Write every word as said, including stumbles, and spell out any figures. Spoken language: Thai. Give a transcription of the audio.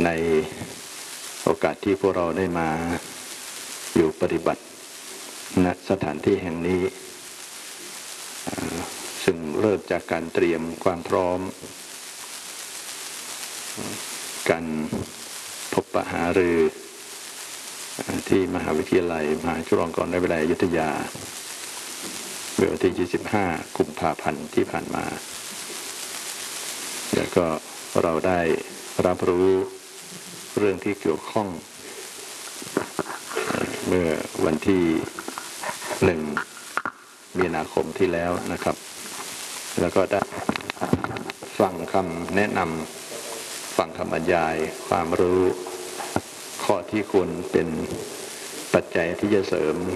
ในโอกาสที่พวกเราได้มาอยู่ปฏิบัติณสถานที่แห่งนี้ซึ่งเริ่มจากการเตรียมความพร้อมการพบปะหารือที่มหาวิทยาลัยมหาจุฬาลงกรณ์วิทยาลัยอยุธยาเมื่อวันที่ยี่สิบห้ากุมภาพันธ์ที่ผ่านมาแล้วก็เราได้รับรู้เรื่องที่เกี่ยวข้องเมื่อวันที่หนึ่งมีนาคมที่แล้วนะครับแล้วก็ได้ฟังคำแนะนำฟังคำบรรยายความรู้ข้อที่ควรเป็นปัจจัยที่จะเสริม